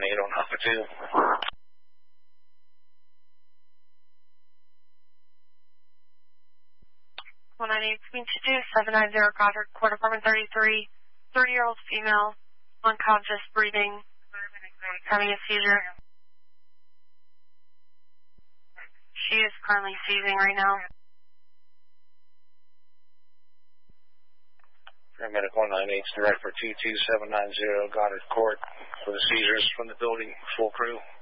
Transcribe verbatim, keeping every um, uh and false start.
nine eight on Alpha two. one nine eight, speaking to two seven nine zero Goddard, Court Apartment thirty-three, thirty-year-old female, unconscious, breathing, having a seizure. She is currently seizing right now. Paramedic one nine eight, direct for two two seven nine zero Goddard Court for the seizures from the building, full crew.